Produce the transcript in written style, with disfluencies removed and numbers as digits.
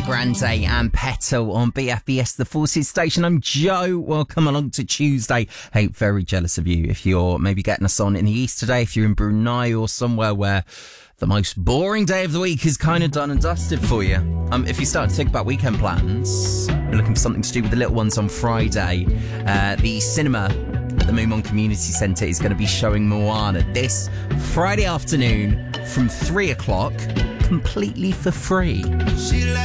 Grande and Petal on BFBS, the Forces station. I'm Joe. Welcome along to Tuesday. Hey, very jealous of you if you're maybe getting us on in the East today, if you're in Brunei or somewhere where the most boring day of the week is kind of done and dusted for you. If you start to think about weekend plans, you're looking for something to do with the little ones on Friday, the cinema at the Moomon Community Centre is going to be showing Moana this Friday afternoon from 3 o'clock, completely for free.